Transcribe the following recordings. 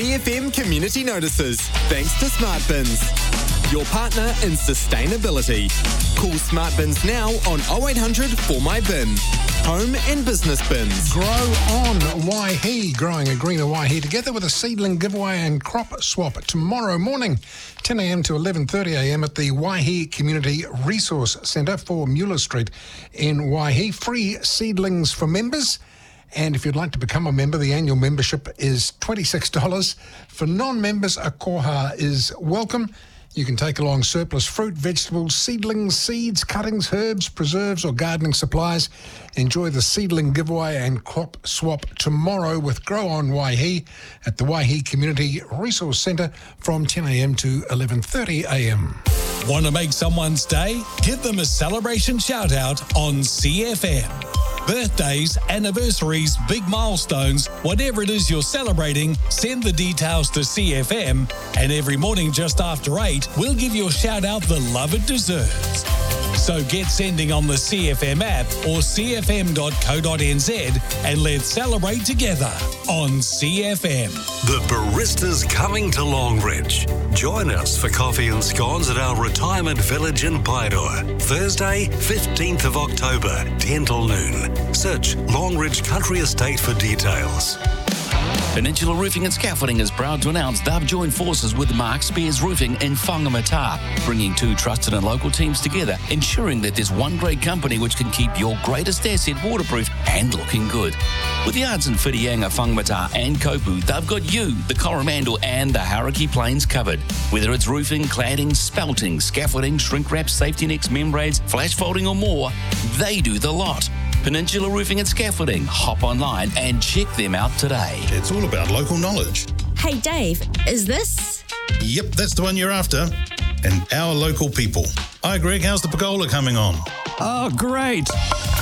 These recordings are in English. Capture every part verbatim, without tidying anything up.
C F M community notices, thanks to Smart Bins, your partner in sustainability. Call Smart Bins now on oh eight hundred four my bin. Home and business bins. Grow on Waihi, growing a greener Waihi, together with a seedling giveaway and crop swap tomorrow morning, ten a.m. to eleven thirty a.m. at the Waihi Community Resource Centre, four Mueller Street in Waihi. Free seedlings for members. And if you'd like to become a member, the annual membership is twenty-six dollars. For non-members, a koha is welcome. You can take along surplus fruit, vegetables, seedlings, seeds, cuttings, herbs, preserves or gardening supplies. Enjoy the seedling giveaway and crop swap tomorrow with Grow On Waihi at the Waihi Community Resource Centre from ten a.m. to eleven thirty a.m. Want to make someone's day? Give them a celebration shout out on C F M. Birthdays, anniversaries, big milestones, whatever it is you're celebrating, send the details to C F M, and every morning just after eight, we'll give you a shout out the love it deserves. So get sending on the C F M app or c f m dot co dot n z and let's celebrate together on C F M. The Baristas coming to Longridge. Join us for coffee and scones at our retirement village in Paeroa. Thursday, fifteenth of October, ten till noon. Search Longridge Country Estate for details. Peninsula Roofing and Scaffolding is proud to announce they've joined forces with Mark Spears Roofing in Whangamata, bringing two trusted and local teams together, ensuring that there's one great company which can keep your greatest asset waterproof and looking good. With yards in Whitianga, Whangamata and Kopu, they've got you, the Coromandel and the Hauraki Plains covered. Whether it's roofing, cladding, spelting, scaffolding, shrink wrap, safety nets, membranes, flash folding or more, they do the lot. Peninsula Roofing and Scaffolding. Hop online and check them out today. It's all about local knowledge. Hey Dave, is this? Yep, that's the one you're after. And our local people. Hi Greg, how's the pergola coming on? Oh, great.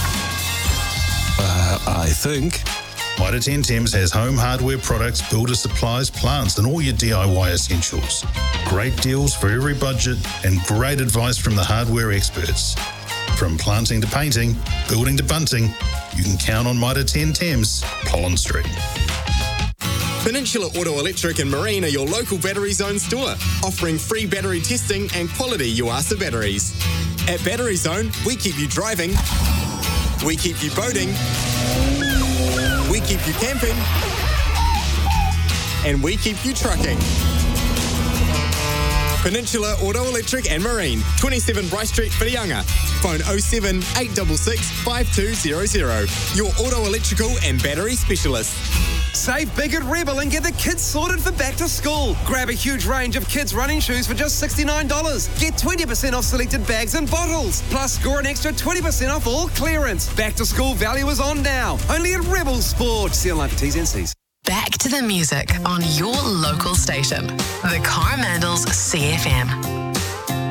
Uh, I think. Mitre ten Thames has home hardware products, builder supplies, plants and all your D I Y essentials. Great deals for every budget and great advice from the hardware experts. From planting to painting, building to bunting, you can count on Mitre ten Thames, Pollen Street. Peninsula Auto Electric and Marine are your local Battery Zone store, offering free battery testing and quality Yuasa batteries. At Battery Zone, we keep you driving, we keep you boating, we keep you camping, and we keep you trucking. Peninsula Auto Electric and Marine, twenty-seven Bryce Street, Whitianga. Phone oh seven, eight six six, five two zero zero. Your auto electrical and battery specialist. Save big at Rebel and get the kids sorted for back to school. Grab a huge range of kids' running shoes for just sixty-nine dollars. Get twenty percent off selected bags and bottles. Plus, score an extra twenty percent off all clearance. Back to school value is on now. Only at Rebel Sport. See online for T's and C's. Back to the music on your local station. The Coromandels C F M.